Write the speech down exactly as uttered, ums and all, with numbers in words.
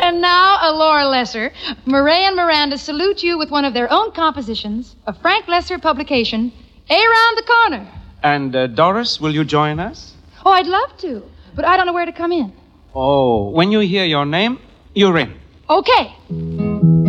And now, uh, Laura Lesser, Murray and Miranda salute you with one of their own compositions, a Frank Lesser publication, Around the Corner. And uh, Doris, will you join us? Oh, I'd love to, but I don't know where to come in. Oh, when you hear your name, you're in. Okay.